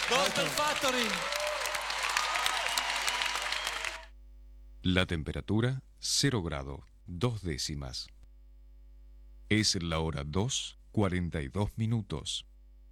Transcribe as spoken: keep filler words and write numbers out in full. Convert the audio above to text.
Gospel Factory. La temperatura, cero grado, dos décimas. Es la hora dos, cuarenta y dos minutos.